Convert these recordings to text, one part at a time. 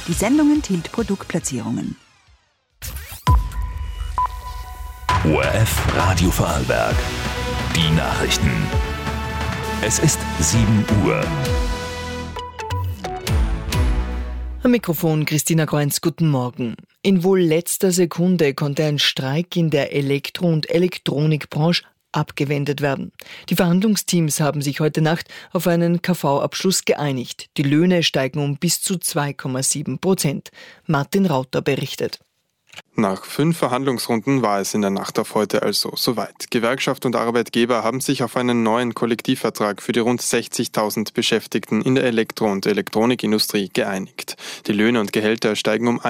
Die Sendung enthielt Produktplatzierungen. ORF Radio Vorarlberg. Die Nachrichten. Es ist 7 Uhr. Am Mikrofon Christina Kreunz, guten Morgen. In wohl letzter Sekunde konnte ein Streik in der Elektro- und Elektronikbranche abgewendet werden. Die Verhandlungsteams haben sich heute Nacht auf einen KV-Abschluss geeinigt. Die Löhne steigen um bis zu 2,7%. Martin Rauter berichtet. Nach 5 Verhandlungsrunden war es in der Nacht auf heute also soweit. Gewerkschaft und Arbeitgeber haben sich auf einen neuen Kollektivvertrag für die rund 60.000 Beschäftigten in der Elektro- und Elektronikindustrie geeinigt. Die Löhne und Gehälter steigen um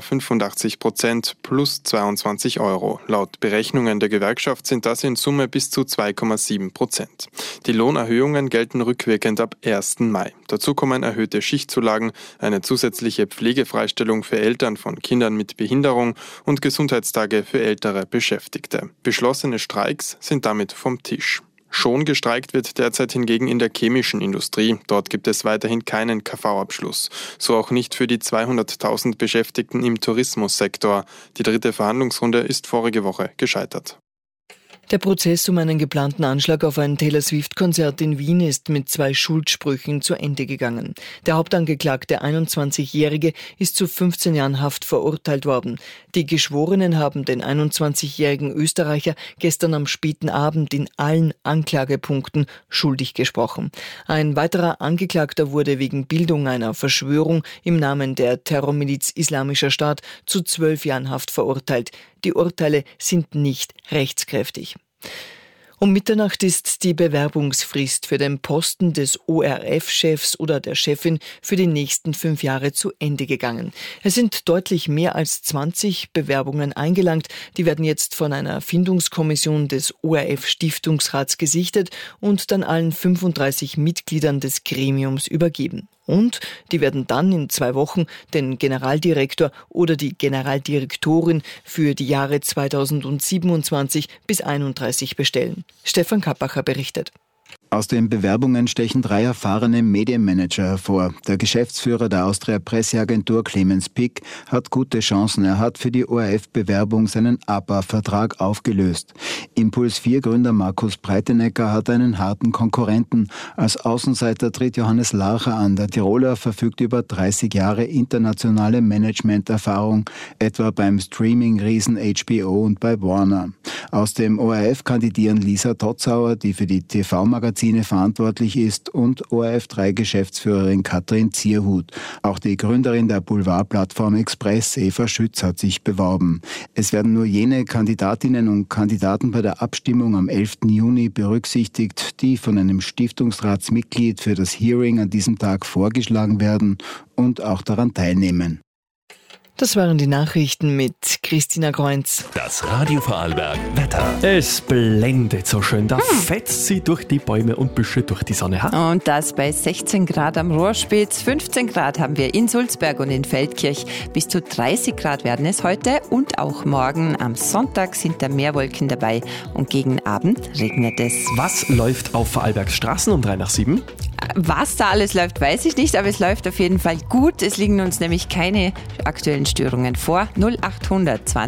1,85% plus 22 Euro. Laut Berechnungen der Gewerkschaft sind das in Summe bis zu 2,7%. Die Lohnerhöhungen gelten rückwirkend ab 1. Mai. Dazu kommen erhöhte Schichtzulagen, eine zusätzliche Pflegefreistellung für Eltern von Kindern mit Behinderung und Gesundheitstage für ältere Beschäftigte. Beschlossene Streiks sind damit vom Tisch. Schon gestreikt wird derzeit hingegen in der chemischen Industrie. Dort gibt es weiterhin keinen KV-Abschluss. So auch nicht für die 200.000 Beschäftigten im Tourismussektor. Die 3. Verhandlungsrunde ist vorige Woche gescheitert. Der Prozess um einen geplanten Anschlag auf ein Taylor-Swift-Konzert in Wien ist mit 2 Schuldsprüchen zu Ende gegangen. Der Hauptangeklagte 21-Jährige ist zu 15 Jahren Haft verurteilt worden. Die Geschworenen haben den 21-jährigen Österreicher gestern am späten Abend in allen Anklagepunkten schuldig gesprochen. Ein weiterer Angeklagter wurde wegen Bildung einer Verschwörung im Namen der Terrormiliz Islamischer Staat zu 12 Jahren Haft verurteilt. Die Urteile sind nicht rechtskräftig. Um Mitternacht ist die Bewerbungsfrist für den Posten des ORF-Chefs oder der Chefin für die nächsten 5 Jahre zu Ende gegangen. Es sind deutlich mehr als 20 Bewerbungen eingelangt. Die werden jetzt von einer Findungskommission des ORF-Stiftungsrats gesichtet und dann allen 35 Mitgliedern des Gremiums übergeben. Und die werden dann in 2 Wochen den Generaldirektor oder die Generaldirektorin für die Jahre 2027 bis 2031 bestellen. Stefan Kappacher berichtet. Aus den Bewerbungen stechen 3 erfahrene Medienmanager hervor. Der Geschäftsführer der Austria-Presseagentur Clemens Pick hat gute Chancen. Er hat für die ORF-Bewerbung seinen APA-Vertrag aufgelöst. Impuls 4-Gründer Markus Breitenecker hat einen harten Konkurrenten. Als Außenseiter tritt Johannes Larcher an. Der Tiroler verfügt über 30 Jahre internationale Managementerfahrung, etwa beim Streaming-Riesen HBO und bei Warner. Aus dem ORF kandidieren Lisa Totzauer, die für die TV-Magazine verantwortlich ist, und ORF3-Geschäftsführerin Katrin Zierhut. Auch die Gründerin der Boulevardplattform Express, Eva Schütz, hat sich beworben. Es werden nur jene Kandidatinnen und Kandidaten bei der Abstimmung am 11. Juni berücksichtigt, die von einem Stiftungsratsmitglied für das Hearing an diesem Tag vorgeschlagen werden und auch daran teilnehmen. Das waren die Nachrichten mit Christina Kreunz. Das Radio Vorarlberg Wetter. Es blendet so schön, da fetzt sie durch die Bäume und Büsche durch die Sonne. Und das bei 16 Grad am Rohrspitz, 15 Grad haben wir in Sulzberg und in Feldkirch. Bis zu 30 Grad werden es heute und auch morgen. Am Sonntag sind da mehr Wolken dabei und gegen Abend regnet es. Was läuft auf Vorarlbergs Straßen um 3 nach 7? Was da alles läuft, weiß ich nicht, aber es läuft auf jeden Fall gut. Es liegen uns nämlich keine aktuellen Störungen vor. 0800 20